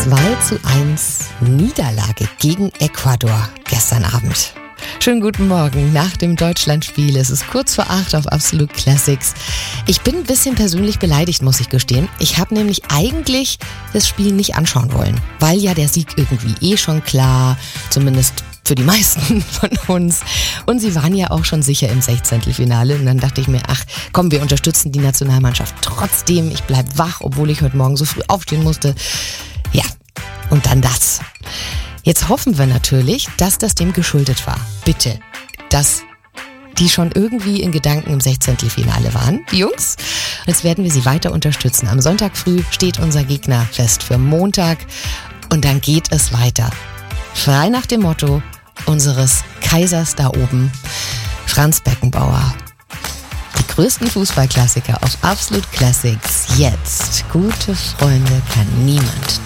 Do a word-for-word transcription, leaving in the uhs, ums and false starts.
zwei zu eins Niederlage gegen Ecuador gestern Abend. Schönen guten Morgen nach dem Deutschlandspiel. Es ist kurz vor acht auf Absolute Classics. Ich bin ein bisschen persönlich beleidigt, muss ich gestehen. Ich habe nämlich eigentlich das Spiel nicht anschauen wollen, weil ja der Sieg irgendwie eh schon klar, zumindest für die meisten von uns. Und sie waren ja auch schon sicher im Sechzehntelfinale. Und dann dachte ich mir, ach komm, wir unterstützen die Nationalmannschaft trotzdem. Ich bleib wach, obwohl ich heute Morgen so früh aufstehen musste. Ja, und dann das. Jetzt hoffen wir natürlich, dass das dem geschuldet war. Bitte, dass die schon irgendwie in Gedanken im Sechzehntelfinale waren, die Jungs. Jetzt werden wir sie weiter unterstützen. Am Sonntag früh steht unser Gegner fest für Montag. Und dann geht es weiter. Frei nach dem Motto unseres Kaisers da oben, Franz Beckenbauer. Die größten Fußballklassiker auf Absolute Classics jetzt. Gute Freunde kann niemand